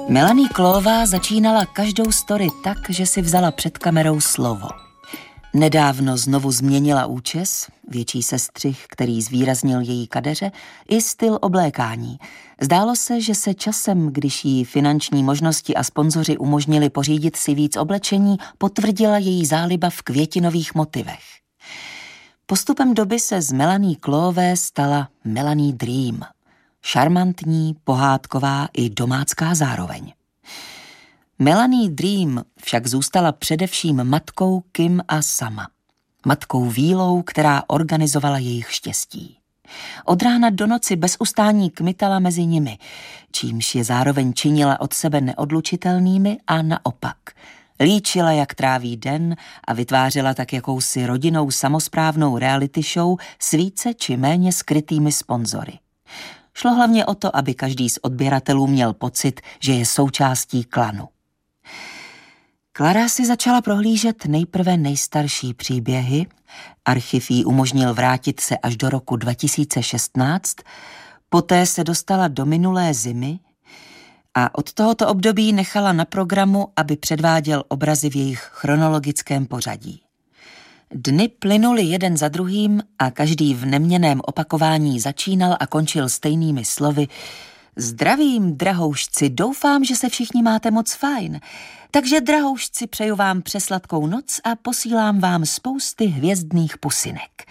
Melanie Chloová začínala každou story tak, že si vzala před kamerou slovo. Nedávno znovu změnila účes, větší sestřih, který zvýraznil její kadeře, i styl oblékání. Zdálo se, že se časem, když jí finanční možnosti a sponzoři umožnili pořídit si víc oblečení, potvrdila její záliba v květinových motivech. Postupem doby se z Melanie Chloové stala Melanie Dream. Šarmantní, pohádková i domácká zároveň. Melanie Dream však zůstala především matkou Kim a Sama. Matkou vílou, která organizovala jejich štěstí. Od rána do noci bez ustání kmitala mezi nimi, čímž je zároveň činila od sebe neodlučitelnými a naopak. Líčila, jak tráví den a vytvářela tak jakousi rodinnou samosprávnou reality show s více či méně skrytými sponzory. Šlo hlavně o to, aby každý z odběratelů měl pocit, že je součástí klanu. Klara si začala prohlížet nejprve nejstarší příběhy, archiv jí umožnil vrátit se až do roku 2016, poté se dostala do minulé zimy a od tohoto období nechala na programu, aby předváděl obrazy v jejich chronologickém pořadí. Dny plynuly jeden za druhým a každý v neměnném opakování začínal a končil stejnými slovy: Zdravím, drahoušci, doufám, že se všichni máte moc fajn. Takže, drahoušci, přeju vám přesladkou noc a posílám vám spousty hvězdných pusinek.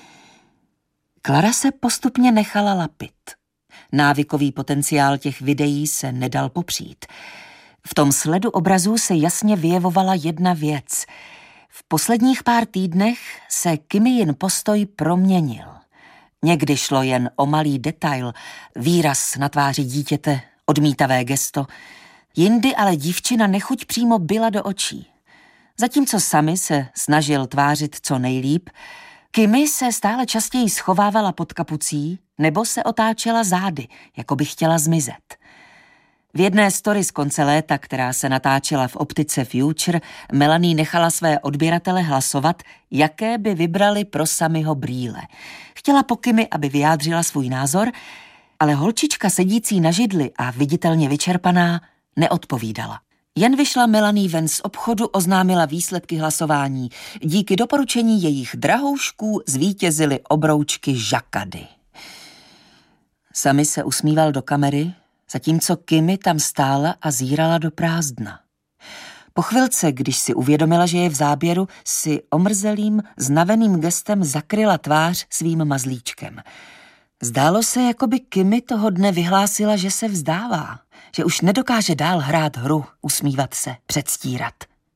Klara se postupně nechala lapit. Návykový potenciál těch videí se nedal popřít. V tom sledu obrazů se jasně vyjevovala jedna věc. V posledních pár týdnech se Kimijin postoj proměnil. Někdy šlo jen o malý detail, výraz na tváři dítěte, odmítavé gesto. Jindy ale dívčina nechuť přímo byla do očí. Zatímco Sami se snažil tvářit co nejlíp, Kimi se stále častěji schovávala pod kapucí nebo se otáčela zády, jako by chtěla zmizet. V jedné story z konce léta, která se natáčela v optice Future, Melanie nechala své odběratele hlasovat, jaké by vybrali pro Samiho brýle. Chtěla po Kimi, aby vyjádřila svůj názor, ale holčička sedící na židli a viditelně vyčerpaná neodpovídala. Jen vyšla Melanie ven z obchodu, oznámila výsledky hlasování. Díky doporučení jejich drahoušků zvítězily obroučky Jacquardy. Sami se usmíval do kamery, zatímco Kimi tam stála a zírala do prázdna. Po chvilce, když si uvědomila, že je v záběru, si omrzelým, znaveným gestem zakryla tvář svým mazlíčkem. Zdálo se, jako by Kimi toho dne vyhlásila, že se vzdává, že už nedokáže dál hrát hru, usmívat se, předstírat.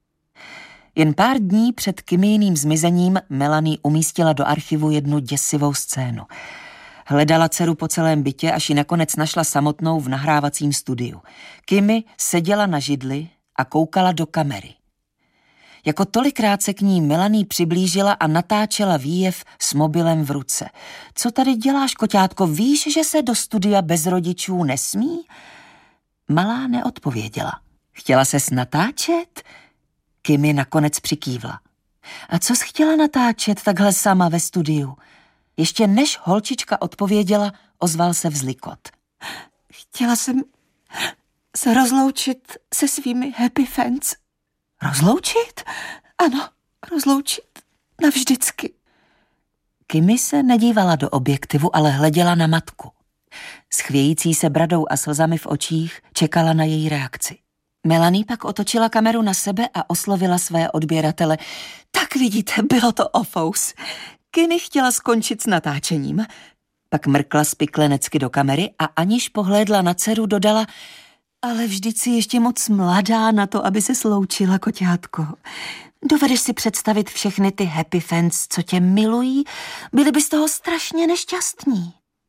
Jen pár dní před Kimijiným zmizením Melanie umístila do archivu jednu děsivou scénu. Hledala dceru po celém bytě, až ji nakonec našla samotnou v nahrávacím studiu. Kimi seděla na židli a koukala do kamery. Jako tolikrát se k ní Melanie přiblížila a natáčela výjev s mobilem v ruce. Co tady děláš, koťátko, víš, že se do studia bez rodičů nesmí? Malá neodpověděla. Chtěla ses natáčet? Kimi nakonec přikývla. A co jsi chtěla natáčet takhle sama ve studiu? Ještě než holčička odpověděla, ozval se vzlikot. Chtěla jsem se rozloučit se svými happy fans. Rozloučit? Ano, rozloučit. Navždycky. Kimi se nedívala do objektivu, ale hleděla na matku. S chvějící se bradou a slzami v očích čekala na její reakci. Melanie pak otočila kameru na sebe a oslovila své odběratele. Tak vidíte, bylo to ofous. Kimi chtěla skončit s natáčením. Pak mrkla spiklenecky do kamery a aniž pohlédla na dceru, dodala: ale vždyť si ještě moc mladá na to, aby se sloučila, koťátko. Dovedeš si představit všechny ty happy fans, co tě milují? Byli by z toho strašně nešťastní.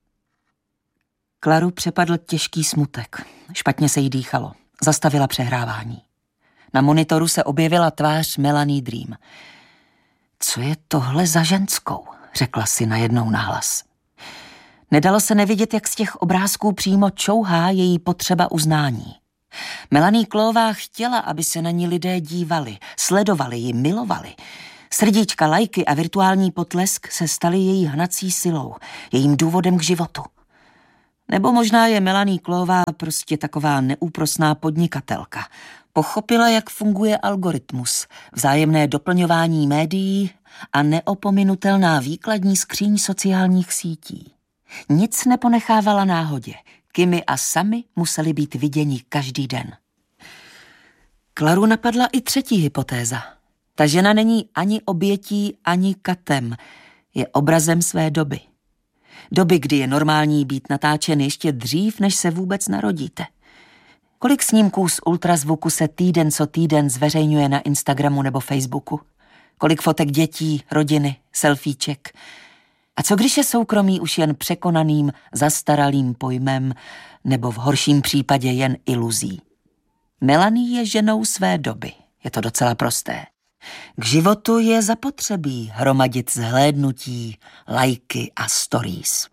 Klaru přepadl těžký smutek. Špatně se jí dýchalo. Zastavila přehrávání. Na monitoru se objevila tvář Melanie Dream. Co je tohle za ženskou? Řekla si najednou nahlas. Nedalo se nevidět, jak z těch obrázků přímo čouhá její potřeba uznání. Melanie Chloová chtěla, aby se na ní lidé dívali, sledovali ji, milovali. Srdíčka, lajky a virtuální potlesk se staly její hnací silou, jejím důvodem k životu. Nebo možná je Melanie Cloová prostě taková neúprosná podnikatelka. Pochopila, jak funguje algoritmus, vzájemné doplňování médií a neopominutelná výkladní skříň sociálních sítí. Nic neponechávala náhodě. Kimi a Sami museli být viděni každý den. Claru napadla i třetí hypotéza. Ta žena není ani obětí, ani katem. Je obrazem své doby. Doby, kdy je normální být natáčen ještě dřív, než se vůbec narodíte. Kolik snímků z ultrazvuku se týden co týden zveřejňuje na Instagramu nebo Facebooku? Kolik fotek dětí, rodiny, selfieček? A co když je soukromí už jen překonaným, zastaralým pojmem nebo v horším případě jen iluzí? Melanie je ženou své doby. Je to docela prosté. K životu je zapotřebí hromadit zhlédnutí, lajky a stories.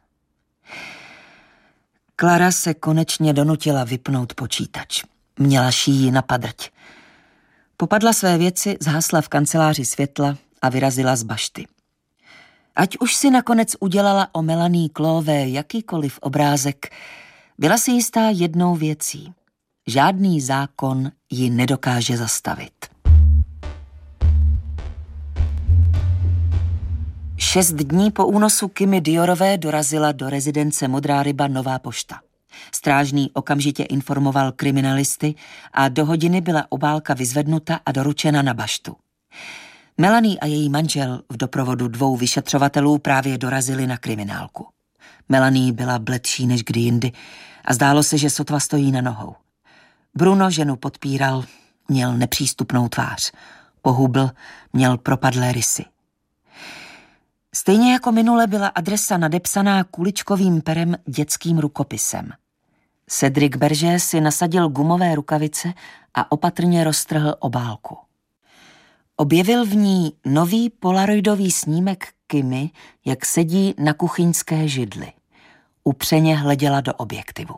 Clara se konečně donutila vypnout počítač. Měla šíji na padrť. Popadla své věci, zhasla v kanceláři světla a vyrazila z bašty. Ať už si nakonec udělala o Melanie Cloové jakýkoliv obrázek, byla si jistá jednou věcí. Žádný zákon ji nedokáže zastavit. 6 dní po únosu Kimi Diorové dorazila do rezidence Modrá ryba Nová pošta. Strážný okamžitě informoval kriminalisty a do hodiny byla obálka vyzvednuta a doručena na baštu. Melanie a její manžel v doprovodu 2 vyšetřovatelů právě dorazili na kriminálku. Melanie byla bledší než kdy jindy a zdálo se, že sotva stojí na nohou. Bruno ženu podpíral, měl nepřístupnou tvář. Pohubl, měl propadlé rysy. Stejně jako minule byla adresa nadepsaná kuličkovým perem dětským rukopisem. Cedric Berger si nasadil gumové rukavice a opatrně roztrhl obálku. Objevil v ní nový polaroidový snímek Kimi, jak sedí na kuchyňské židli. Upřeně hleděla do objektivu.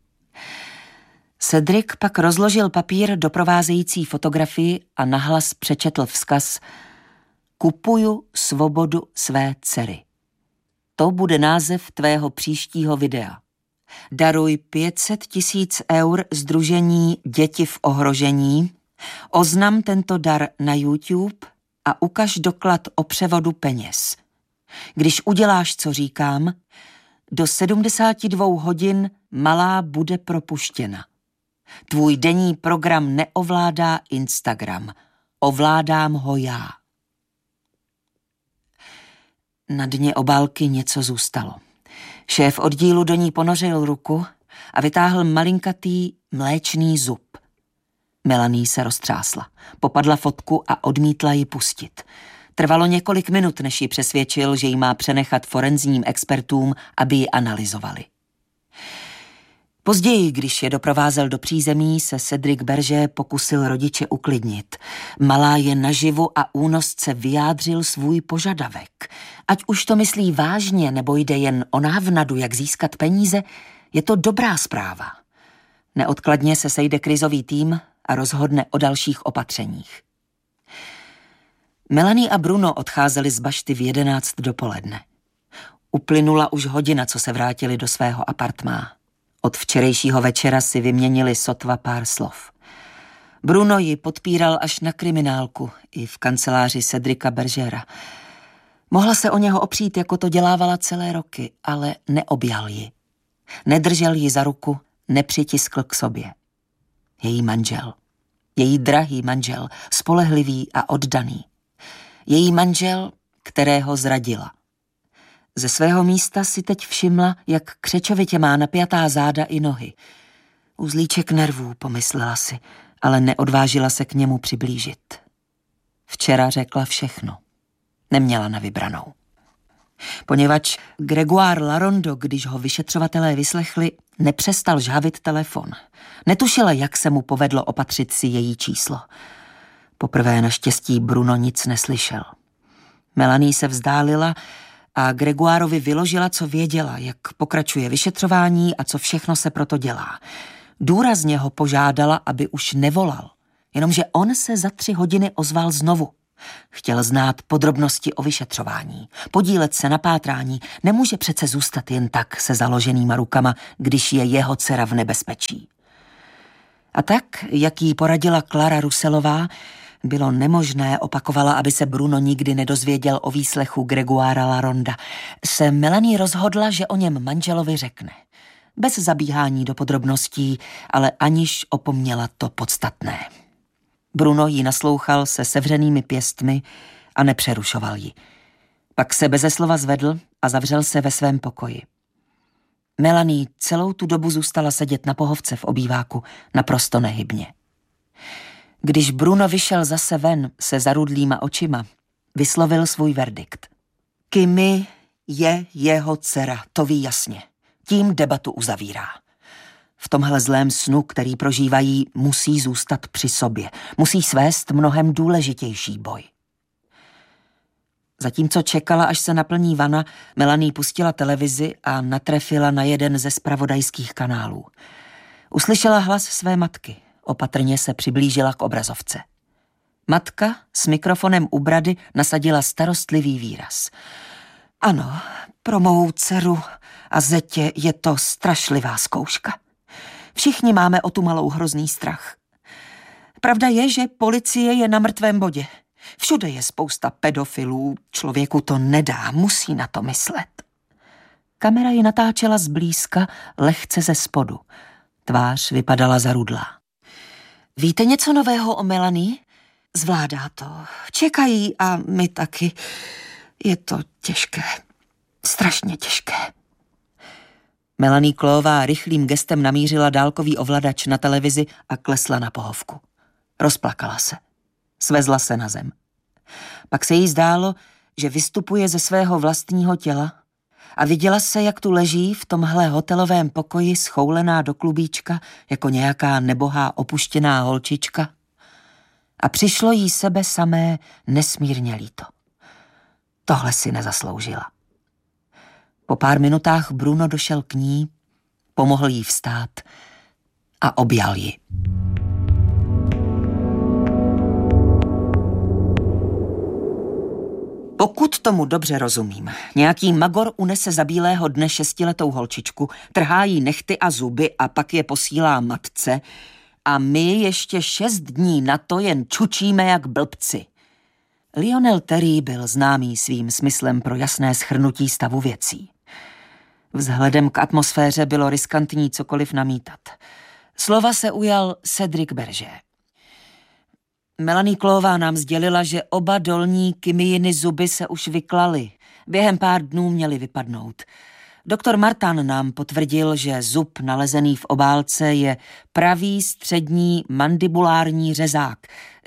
Cedric pak rozložil papír doprovázející fotografii a nahlas přečetl vzkaz: Kupuju svobodu své dcery. To bude název tvého příštího videa. Daruj 500 000 eur sdružení Děti v ohrožení, oznam tento dar na YouTube a ukaž doklad o převodu peněz. Když uděláš, co říkám, do 72 hodin malá bude propuštěna. Tvůj denní program neovládá Instagram. Ovládám ho já. Na dně obálky něco zůstalo. Šéf oddílu do ní ponořil ruku a vytáhl malinkatý mléčný zub. Melanie se roztřásla. Popadla fotku a odmítla ji pustit. Trvalo několik minut, než ji přesvědčil, že ji má přenechat forenzním expertům, aby ji analyzovali. Později, když je doprovázel do přízemí, se Cedric Berger pokusil rodiče uklidnit. Malá je naživu a únosce vyjádřil svůj požadavek. Ať už to myslí vážně, nebo jde jen o návnadu, jak získat peníze, je to dobrá zpráva. Neodkladně se sejde krizový tým a rozhodne o dalších opatřeních. Melanie a Bruno odcházeli z bašty v 11 dopoledne. Uplynula už hodina, co se vrátili do svého apartmá. Od včerejšího večera si vyměnili sotva pár slov. Bruno ji podpíral až na kriminálku i v kanceláři Cedrica Bergera. Mohla se o něho opřít, jako to dělávala celé roky, ale neobjal ji. Nedržel ji za ruku, nepřitiskl k sobě. Její manžel. Její drahý manžel, spolehlivý a oddaný. Její manžel, kterého zradila. Ze svého místa si teď všimla, jak křečovitě má napjatá záda i nohy. Uzlíček nervů, pomyslela si, ale neodvážila se k němu přiblížit. Včera řekla všechno. Neměla na vybranou. Poněvadž Grégoire Larondo, když ho vyšetřovatelé vyslechli, nepřestal žhavit telefon. Netušila, jak se mu povedlo opatřit si její číslo. Poprvé naštěstí Bruno nic neslyšel. Melanie se vzdálila a Grégoirovi vyložila, co věděla, jak pokračuje vyšetřování a co všechno se proto dělá. Důrazně ho požádala, aby už nevolal, jenomže on se za 3 hodiny ozval znovu. Chtěl znát podrobnosti o vyšetřování, podílet se na pátrání. Nemůže přece zůstat jen tak se založenýma rukama, když je jeho dcera v nebezpečí. A tak, jak jí poradila Klara Russellová, bylo nemožné, opakovala, aby se Bruno nikdy nedozvěděl o výslechu Gregoira Laronda, se Melanie rozhodla, že o něm manželovi řekne. Bez zabíhání do podrobností, ale aniž opomněla to podstatné. Bruno jí naslouchal se sevřenými pěstmi a nepřerušoval ji. Pak se beze slova zvedl a zavřel se ve svém pokoji. Melanie celou tu dobu zůstala sedět na pohovce v obýváku naprosto nehybně. Když Bruno vyšel zase ven se zarudlýma očima, vyslovil svůj verdikt. Kimi je jeho dcera, to ví jasně. Tím debatu uzavírá. V tomhle zlém snu, který prožívají, musí zůstat při sobě. Musí svést mnohem důležitější boj. Zatímco čekala, až se naplní vana, Melanie pustila televizi a natrefila na jeden ze zpravodajských kanálů. Uslyšela hlas své matky. Opatrně se přiblížila k obrazovce. Matka s mikrofonem u brady nasadila starostlivý výraz. Ano, pro mou dceru a zetě je to strašlivá zkouška. Všichni máme o tu malou hrozný strach. Pravda je, že policie je na mrtvém bodě. Všude je spousta pedofilů, člověku to nedá, musí na to myslet. Kamera ji natáčela zblízka, lehce ze spodu. Tvář vypadala zarudlá. Víte něco nového o Melanie? Zvládá to. Čekají a my taky. Je to těžké. Strašně těžké. Melanie Cloová rychlým gestem namířila dálkový ovladač na televizi a klesla na pohovku. Rozplakala se. Svezla se na zem. Pak se jí zdálo, že vystupuje ze svého vlastního těla a viděla se, jak tu leží v tomhle hotelovém pokoji schoulená do klubíčka jako nějaká nebohá opuštěná holčička. A přišlo jí sebe samé nesmírně líto. Tohle si nezasloužila. Po pár minutách Bruno došel k ní, pomohl jí vstát a objal ji. Pokud tomu dobře rozumím, nějaký magor unese za bílého dne 6letou holčičku, trhá jí nehty a zuby a pak je posílá matce a my ještě 6 dní na to jen čučíme jak blbci. Lionel Terry byl známý svým smyslem pro jasné shrnutí stavu věcí. Vzhledem k atmosféře bylo riskantní cokoliv namítat. Slova se ujal Cedric Berger. Melanie Cloová nám sdělila, že oba dolní Kimijiny zuby se už vyklaly. Během pár dnů měly vypadnout. Doktor Martin nám potvrdil, že zub nalezený v obálce je pravý střední mandibulární řezák.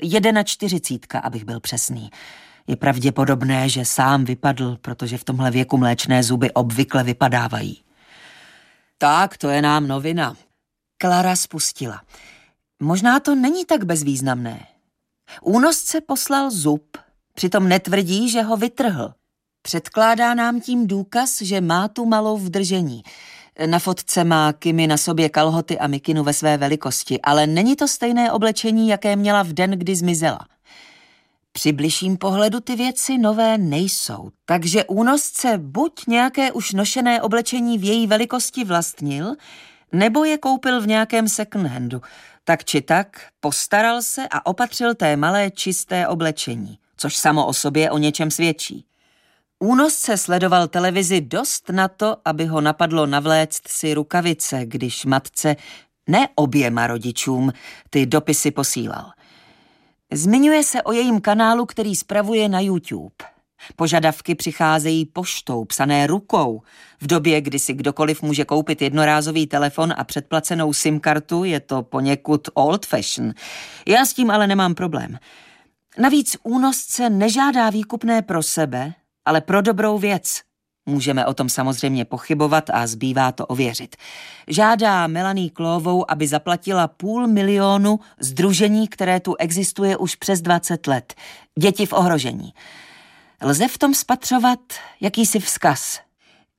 41, abych byl přesný. Je pravděpodobné, že sám vypadl, protože v tomhle věku mléčné zuby obvykle vypadávají. Tak, to je nám novina. Klara spustila. Možná to není tak bezvýznamné. Únosce poslal zub, přitom netvrdí, že ho vytrhl. Předkládá nám tím důkaz, že má tu malou v držení. Na fotce má Kimi na sobě kalhoty a mikinu ve své velikosti, ale není to stejné oblečení, jaké měla v den, kdy zmizela. Při bližším pohledu ty věci nové nejsou, takže únosce buď nějaké už nošené oblečení v její velikosti vlastnil, nebo je koupil v nějakém second handu. Tak či tak postaral se a opatřil té malé čisté oblečení, což samo o sobě o něčem svědčí. Únosce sledoval televizi dost na to, aby ho napadlo navléct si rukavice, když matce, ne oběma rodičům, ty dopisy posílal. Zmiňuje se o jejím kanálu, který spravuje na YouTube. Požadavky přicházejí poštou, psané rukou. V době, kdy si kdokoliv může koupit jednorázový telefon a předplacenou SIM-kartu, je to poněkud old fashion. Já s tím ale nemám problém. Navíc únosce nežádá výkupné pro sebe, ale pro dobrou věc. Můžeme o tom samozřejmě pochybovat a zbývá to ověřit. Žádá Melanie Cloovou, aby zaplatila 500 000 sdružení, které tu existuje už přes 20 let. Děti v ohrožení. Lze v tom spatřovat jakýsi vzkaz.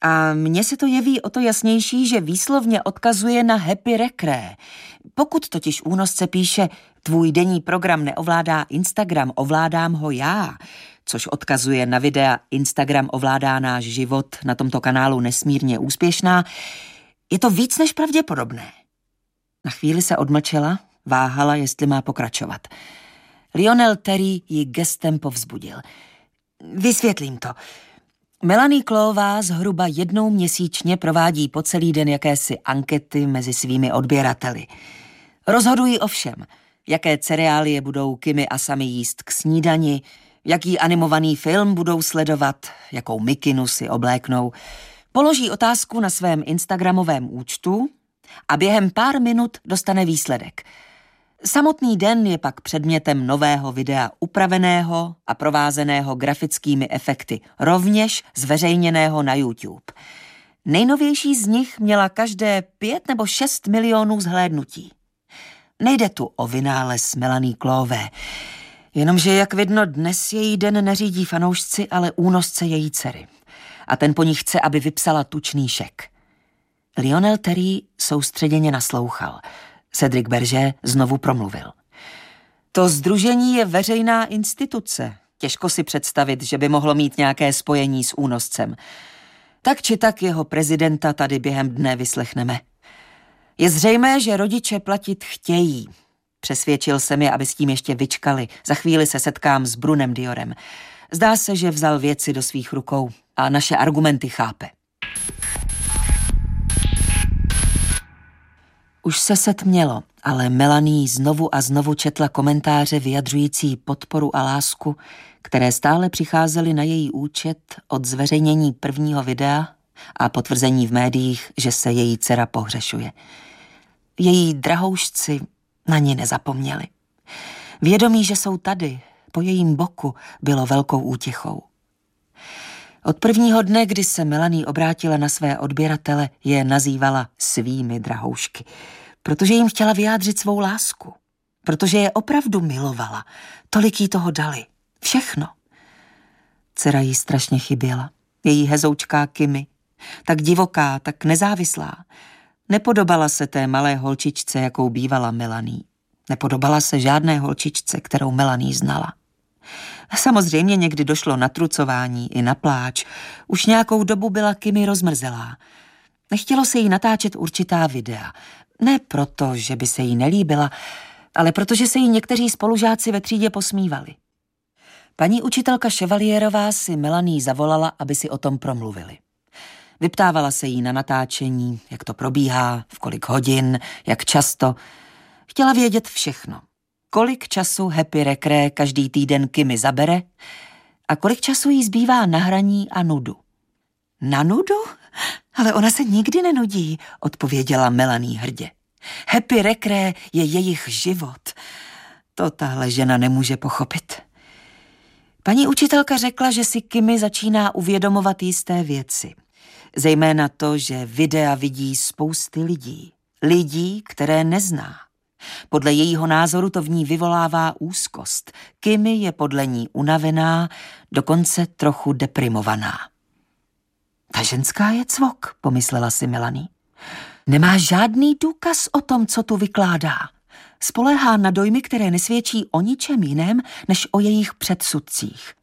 A mně se to jeví o to jasnější, že výslovně odkazuje na Happy Recre. Pokud totiž únosce píše tvůj denní program neovládá Instagram, ovládám ho já, což odkazuje na videa Instagram ovládá náš život, na tomto kanálu nesmírně úspěšná, je to víc než pravděpodobné. Na chvíli se odmlčela, váhala, jestli má pokračovat. Lionel Terry ji gestem povzbudil. Vysvětlím to. Melanie Clouvá zhruba 1 měsíčně provádí po celý den jakési ankety mezi svými odběrateli. Rozhodují o všem, jaké cereálie budou Kimi a Sami jíst k snídani, jaký animovaný film budou sledovat, jakou mikinu si obléknou. Položí otázku na svém instagramovém účtu a během pár minut dostane výsledek. Samotný den je pak předmětem nového videa upraveného a provázeného grafickými efekty, rovněž zveřejněného na YouTube. Nejnovější z nich měla každé 5 nebo 6 milionů zhlédnutí. Nejde tu o vynález Melanie Clouvé, jenomže jak vidno dnes její den neřídí fanoušci, ale únosce její dcery. A ten po ní chce, aby vypsala tučný šek. Lionel Terry soustředěně naslouchal. Cedric Berger znovu promluvil. To sdružení je veřejná instituce. Těžko si představit, že by mohlo mít nějaké spojení s únoscem. Tak či tak jeho prezidenta tady během dne vyslechneme. Je zřejmé, že rodiče platit chtějí. Přesvědčil jsem je, aby s tím ještě vyčkali. Za chvíli se setkám s Brunem Diorem. Zdá se, že vzal věci do svých rukou a naše argumenty chápe. Už se setmělo, ale Melanie znovu a znovu četla komentáře vyjadřující podporu a lásku, které stále přicházely na její účet od zveřejnění prvního videa a potvrzení v médiích, že se její dcera pohřešuje. Její drahoušci na ní nezapomněli. Vědomí, že jsou tady, po jejím boku, bylo velkou útěchou. Od prvního dne, kdy se Melanie obrátila na své odběratele, je nazývala svými drahoušky, protože jim chtěla vyjádřit svou lásku, protože je opravdu milovala, tolik jí toho dali, všechno. Dcera jí strašně chyběla, její hezoučká Kimi, tak divoká, tak nezávislá. Nepodobala se té malé holčičce, jakou bývala Melanie. Nepodobala se žádné holčičce, kterou Melanie znala. Samozřejmě někdy došlo na trucování i na pláč. Už nějakou dobu byla Kimi rozmrzelá. Nechtělo se jí natáčet určitá videa. Ne proto, že by se jí nelíbila, ale protože se jí někteří spolužáci ve třídě posmívali. Paní učitelka Chevalierová si Melanie zavolala, aby si o tom promluvili. Vyptávala se jí na natáčení, jak to probíhá, v kolik hodin, jak často. Chtěla vědět všechno. Kolik času Happy Recre každý týden Kimi zabere a kolik času jí zbývá na hraní a nudu. Na nudu? Ale ona se nikdy nenudí, odpověděla Melanie hrdě. Happy Recre je jejich život. To tahle žena nemůže pochopit. Paní učitelka řekla, že si Kimi začíná uvědomovat jisté věci. Zejména to, že videa vidí spousty lidí. Lidí, které nezná. Podle jejího názoru to v ní vyvolává úzkost. Kimi je podle ní unavená, dokonce trochu deprimovaná. Ta ženská je cvok, pomyslela si Melanie. Nemá žádný důkaz o tom, co tu vykládá. Spoléhá na dojmy, které nesvědčí o ničem jiném, než o jejich předsudcích.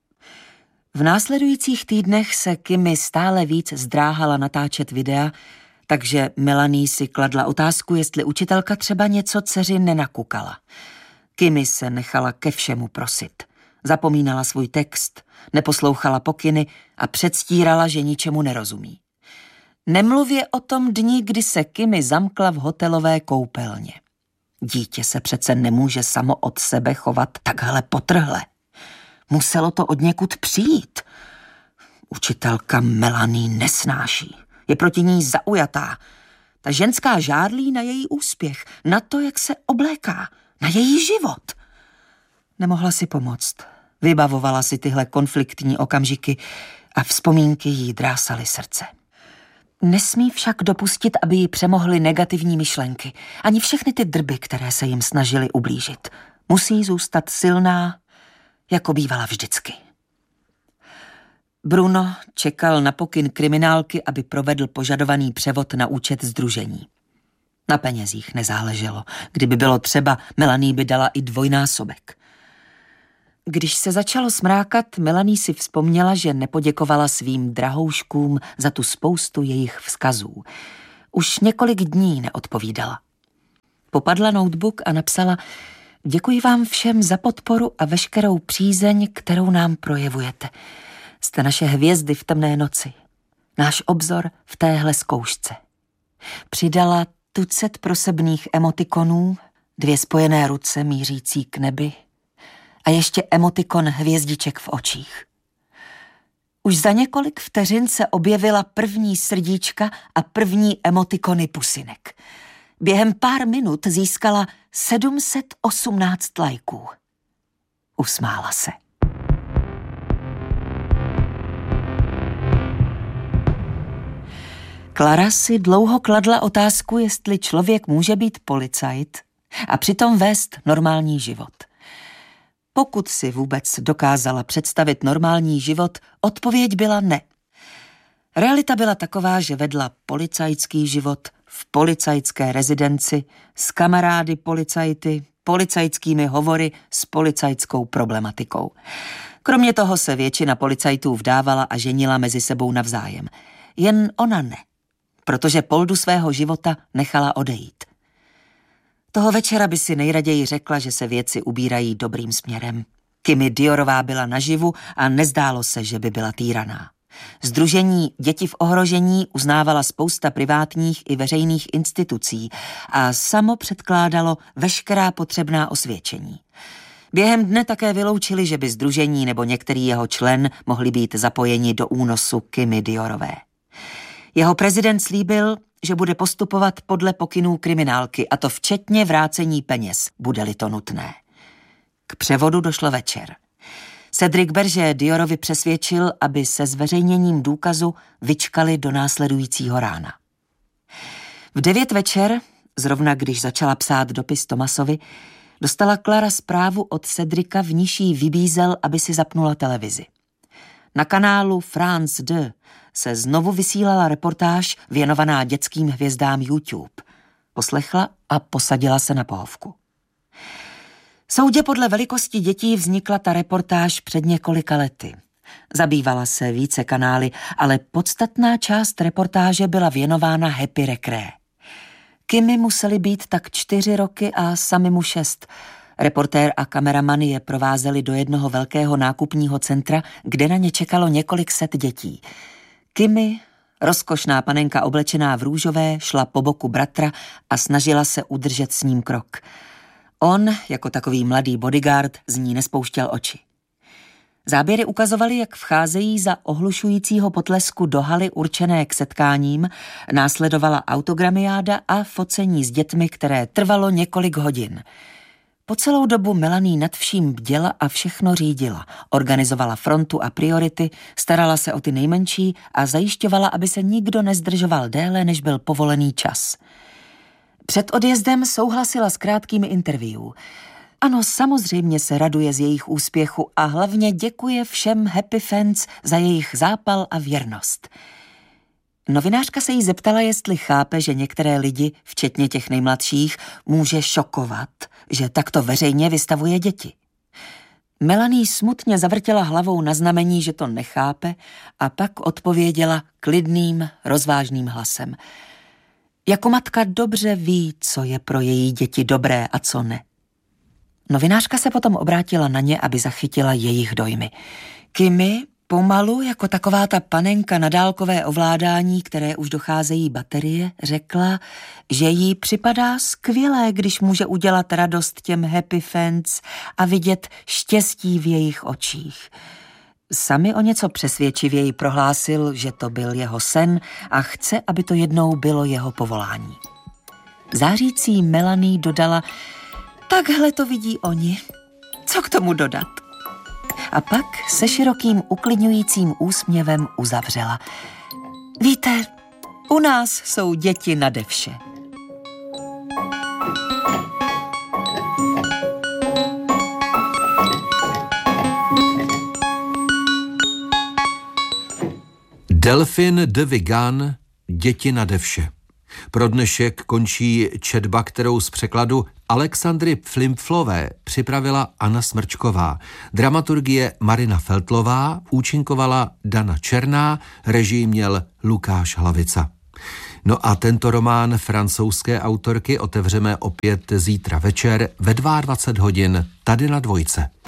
V následujících týdnech se Kimi stále víc zdráhala natáčet videa, takže Melanie si kladla otázku, jestli učitelka třeba něco dceři nenakukala. Kimi se nechala ke všemu prosit. Zapomínala svůj text, neposlouchala pokyny a předstírala, že ničemu nerozumí. Nemluvě o tom dni, kdy se Kimi zamkla v hotelové koupelně. Dítě se přece nemůže samo od sebe chovat takhle potrhle. Muselo to odněkud přijít. Učitelka Melanie nesnáší. Je proti ní zaujatá. Ta ženská žádlí na její úspěch, na to, jak se obléká, na její život. Nemohla si pomoct. Vybavovala si tyhle konfliktní okamžiky a vzpomínky jí drásaly srdce. Nesmí však dopustit, aby ji přemohly negativní myšlenky, ani všechny ty drby, které se jim snažily ublížit. Musí zůstat silná, jako bývala vždycky. Bruno čekal na pokyn kriminálky, aby provedl požadovaný převod na účet sdružení. Na penězích nezáleželo. Kdyby bylo třeba, Melanie by dala i dvojnásobek. Když se začalo smrákat, Melanie si vzpomněla, že nepoděkovala svým drahouškům za tu spoustu jejich vzkazů. Už několik dní neodpovídala. Popadla notebook a napsala: děkuji vám všem za podporu a veškerou přízeň, kterou nám projevujete. Jste naše hvězdy v temné noci. Náš obzor v téhle zkoušce. Přidala tucet prosebných emotikonů, 2 spojené ruce mířící k nebi a ještě emotikon hvězdiček v očích. Už za několik vteřin se objevila první srdíčka a první emotikony pusinek. Během pár minut získala 718 lajků. Usmála se. Klara si dlouho kladla otázku, jestli člověk může být policajt a přitom vést normální život. Pokud si vůbec dokázala představit normální život, odpověď byla ne. Realita byla taková, že vedla policajský život v policajské rezidenci s kamarády policajty, policajskými hovory s policajskou problematikou. Kromě toho se většina policajtů vdávala a ženila mezi sebou navzájem. Jen ona ne, protože poldu svého života nechala odejít. Toho večera by si nejraději řekla, že se věci ubírají dobrým směrem. Kimi Diorová byla naživu a nezdálo se, že by byla týraná. Sdružení Děti v ohrožení uznávala spousta privátních i veřejných institucí a samo předkládalo veškerá potřebná osvědčení. Během dne také vyloučili, že by sdružení nebo některý jeho člen mohli být zapojeni do únosu Kimi Diorové. Jeho prezident slíbil, že bude postupovat podle pokynů kriminálky, a to včetně vrácení peněz, bude-li to nutné. K převodu došlo večer. Cedric Berger Diorovi přesvědčil, aby se zveřejněním důkazu vyčkali do následujícího rána. V 9 večer, zrovna když začala psát dopis Thomasovi, dostala Klara zprávu od Cedrika, v níž jí vybízel, aby si zapnula televizi. Na kanálu France 2 se znovu vysílala reportáž věnovaná dětským hvězdám YouTube. Poslechla a posadila se na pohovku. Soudě podle velikosti dětí vznikla ta reportáž před několika lety. Zabývala se více kanály, ale podstatná část reportáže byla věnována Happy Recré. Kimi museli být tak 4 roky a sami mu 6. Reportér a kameraman je provázeli do jednoho velkého nákupního centra, kde na ně čekalo několik set dětí. Kimi, rozkošná panenka oblečená v růžové, šla po boku bratra a snažila se udržet s ním krok. On, jako takový mladý bodyguard, z ní nespouštěl oči. Záběry ukazovaly, jak vcházejí za ohlušujícího potlesku do haly určené k setkáním, následovala autogramiáda a focení s dětmi, které trvalo několik hodin. Po celou dobu Melanie nad vším bděla a všechno řídila. Organizovala frontu a priority, starala se o ty nejmenší a zajišťovala, aby se nikdo nezdržoval déle, než byl povolený čas. Před odjezdem souhlasila s krátkými interview. Ano, samozřejmě se raduje z jejich úspěchu a hlavně děkuje všem Happy Fans za jejich zápal a věrnost. Novinářka se jí zeptala, jestli chápe, že některé lidi, včetně těch nejmladších, může šokovat, že takto veřejně vystavuje děti. Melanie smutně zavrtěla hlavou na znamení, že to nechápe, a pak odpověděla klidným, rozvážným hlasem. Jako matka dobře ví, co je pro její děti dobré a co ne. Novinářka se potom obrátila na ně, aby zachytila jejich dojmy. Kimi pomalu, jako taková ta panenka na dálkové ovládání, které už docházejí baterie, řekla, že jí připadá skvělé, když může udělat radost těm Happy Fans a vidět štěstí v jejich očích. Sami o něco přesvědčivěji prohlásil, že to byl jeho sen a chce, aby to jednou bylo jeho povolání. Zářící Melanie dodala, takhle to vidí oni. Co k tomu dodat? A pak se širokým uklidňujícím úsměvem uzavřela. Víte, u nás jsou děti nade vše. Delphine de Vigan, Děti nade vše. Pro dnešek končí četba, kterou z překladu Alexandry Flimflové připravila Anna Smrčková. Dramaturgie Marina Feltlová, účinkovala Dana Černá, režii měl Lukáš Hlavica. No a tento román francouzské autorky otevřeme opět zítra večer ve 22 hodin tady na Dvojce.